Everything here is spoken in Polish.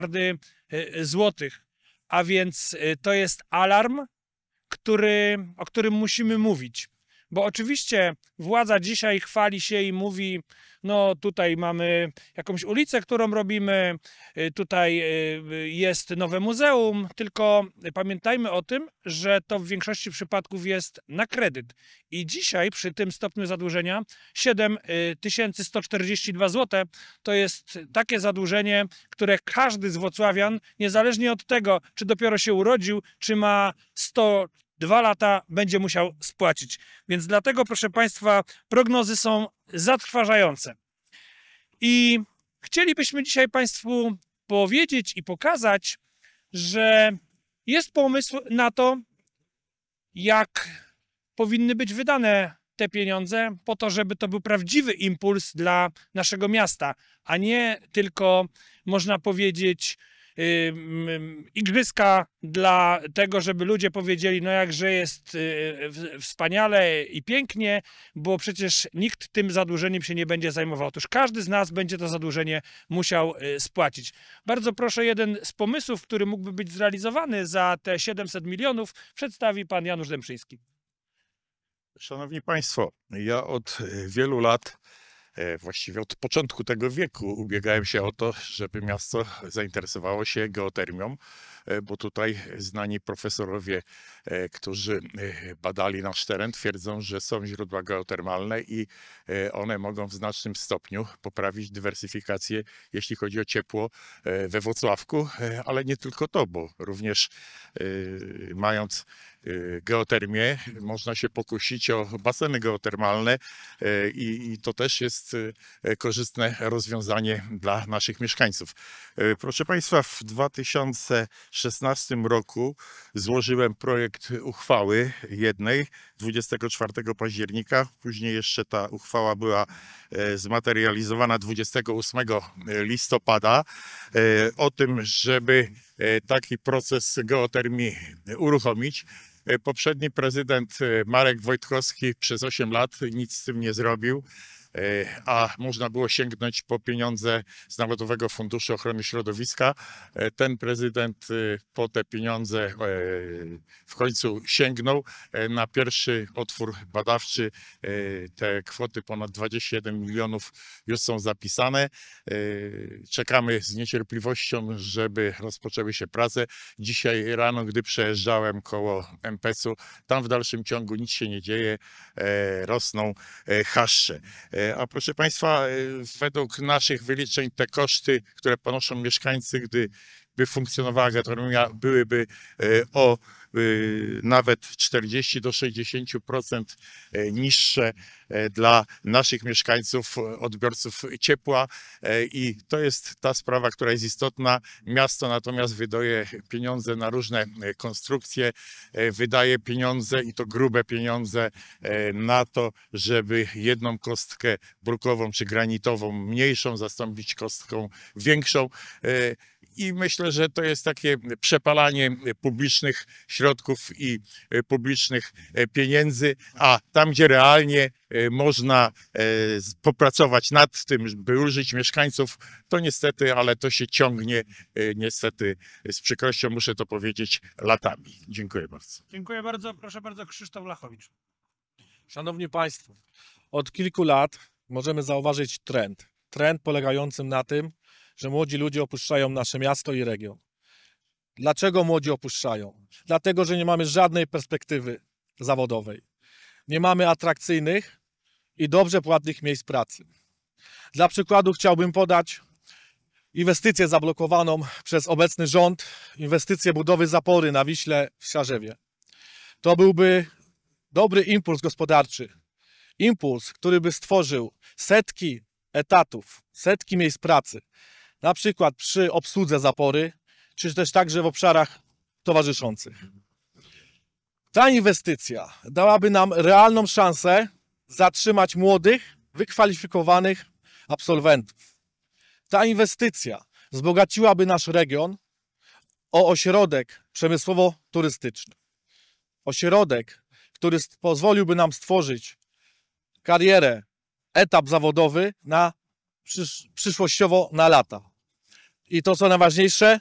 złotych. A więc to jest alarm, o którym musimy mówić. Bo oczywiście władza dzisiaj chwali się i mówi, no tutaj mamy jakąś ulicę, którą robimy, tutaj jest nowe muzeum, tylko pamiętajmy o tym, że to w większości przypadków jest na kredyt. I dzisiaj przy tym stopniu zadłużenia 7142 zł to jest takie zadłużenie, które każdy z włocławian, niezależnie od tego, czy dopiero się urodził, czy ma 102 lata, będzie musiał spłacić. Więc dlatego, proszę Państwa, prognozy są zatrważające. I chcielibyśmy dzisiaj Państwu powiedzieć i pokazać, że jest pomysł na to, jak powinny być wydane te pieniądze po to, żeby to był prawdziwy impuls dla naszego miasta, a nie tylko, można powiedzieć, igrzyska dla tego, żeby ludzie powiedzieli, no jakże jest wspaniale i pięknie, bo przecież nikt tym zadłużeniem się nie będzie zajmował. Otóż każdy z nas będzie to zadłużenie musiał spłacić. Bardzo proszę, jeden z pomysłów, który mógłby być zrealizowany za te 700 milionów, przedstawi pan Janusz Dębrzyński. Szanowni Państwo, ja od wielu lat, właściwie od początku tego wieku, ubiegałem się o to, żeby miasto zainteresowało się geotermią, bo tutaj znani profesorowie, którzy badali nasz teren, twierdzą, że są źródła geotermalne i one mogą w znacznym stopniu poprawić dywersyfikację, jeśli chodzi o ciepło we Włocławku, ale nie tylko to, bo również mając geotermię, można się pokusić o baseny geotermalne i to też jest korzystne rozwiązanie dla naszych mieszkańców. Proszę Państwa, w 2016 roku złożyłem projekt uchwały jednej 24 października. Później jeszcze ta uchwała była zmaterializowana 28 listopada o tym, żeby taki proces geotermii uruchomić. Poprzedni prezydent Marek Wojtkowski przez 8 lat nic z tym nie zrobił, a można było sięgnąć po pieniądze z Narodowego Funduszu Ochrony Środowiska. Ten prezydent po te pieniądze w końcu sięgnął. Na pierwszy otwór badawczy te kwoty ponad 21 milionów już są zapisane. Czekamy z niecierpliwością, żeby rozpoczęły się prace. Dzisiaj rano, gdy przejeżdżałem koło MPS-u, tam w dalszym ciągu nic się nie dzieje, rosną chaszcze. A proszę Państwa, według naszych wyliczeń te koszty, które ponoszą mieszkańcy, gdyby funkcjonowała geotermia, byłyby o nawet 40 do 60% niższe dla naszych mieszkańców, odbiorców ciepła i to jest ta sprawa, która jest istotna. Miasto natomiast wydaje pieniądze na różne konstrukcje, wydaje pieniądze i to grube pieniądze na to, żeby jedną kostkę brukową czy granitową mniejszą zastąpić kostką większą. I myślę, że to jest takie przepalanie publicznych środków i publicznych pieniędzy, a tam, gdzie realnie można popracować nad tym, by ulżyć mieszkańców, to niestety, ale to się ciągnie, niestety z przykrością muszę to powiedzieć, latami. Dziękuję bardzo. Dziękuję bardzo. Proszę bardzo, Krzysztof Lachowicz. Szanowni Państwo, od kilku lat możemy zauważyć trend polegający na tym, że młodzi ludzie opuszczają nasze miasto i region. Dlaczego młodzi opuszczają? Dlatego, że nie mamy żadnej perspektywy zawodowej. Nie mamy atrakcyjnych i dobrze płatnych miejsc pracy. Dla przykładu chciałbym podać inwestycję zablokowaną przez obecny rząd, inwestycję budowy zapory na Wiśle w Siarzewie. To byłby dobry impuls gospodarczy. Impuls, który by stworzył setki etatów, setki miejsc pracy. Na przykład przy obsłudze zapory, czy też także w obszarach towarzyszących. Ta inwestycja dałaby nam realną szansę zatrzymać młodych, wykwalifikowanych absolwentów. Ta inwestycja wzbogaciłaby nasz region o ośrodek przemysłowo-turystyczny. Ośrodek, który pozwoliłby nam stworzyć karierę, etap zawodowy na przyszłościowo na lata. I to co najważniejsze,